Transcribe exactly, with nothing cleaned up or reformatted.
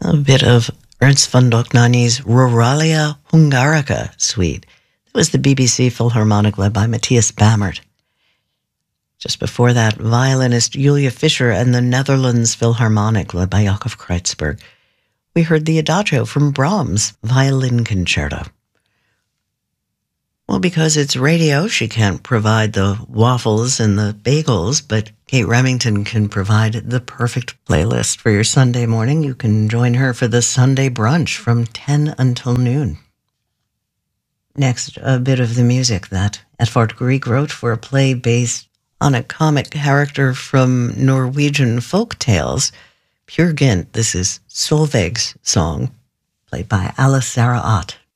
A bit of Ernst von Dohnanyi's Ruralia Hungarica suite. That was the B B C Philharmonic led by Matthias Bammert. Just before that, violinist Julia Fischer and the Netherlands Philharmonic led by Jakob Kreutzberg. We heard the Adagio from Brahms' Violin Concerto. Well, because it's radio, she can't provide the waffles and the bagels, but Kate Remington can provide the perfect playlist for your Sunday morning. You can join her for the Sunday brunch from ten until noon. Next, a bit of the music that Edvard Grieg wrote for a play based on a comic character from Norwegian folk tales, Peer Gynt. This is Solveig's song, played by Alice Sarah Ott.